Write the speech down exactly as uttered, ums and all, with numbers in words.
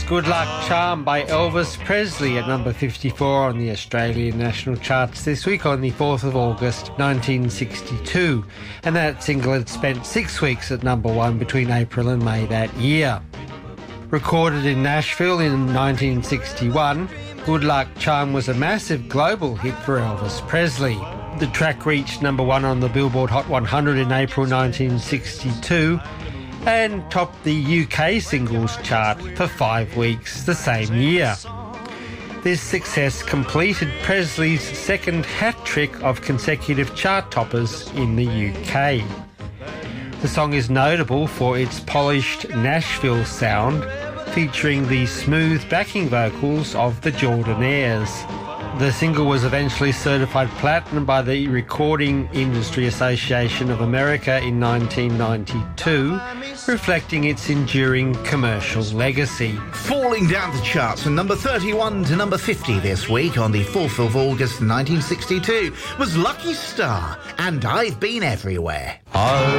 Good Luck Charm by Elvis Presley at number fifty-four on the Australian national charts this week on the fourth of August nineteen sixty-two, and that single had spent six weeks at number one between April and May that year. Recorded in Nashville in nineteen sixty-one, Good Luck Charm was a massive global hit for Elvis Presley. The track reached number one on the Billboard Hot one hundred in April nineteen sixty-two and topped the U K singles chart for five weeks the same year. This success completed Presley's second hat-trick of consecutive chart toppers in the U K. The song is notable for its polished Nashville sound, featuring the smooth backing vocals of the Jordanaires. The single was eventually certified platinum by the Recording Industry Association of America in nineteen ninety-two, reflecting its enduring commercial legacy. Falling down the charts from number thirty-one to number fifty this week on the fourth of August nineteen sixty-two was Lucky Star and I've Been Everywhere. I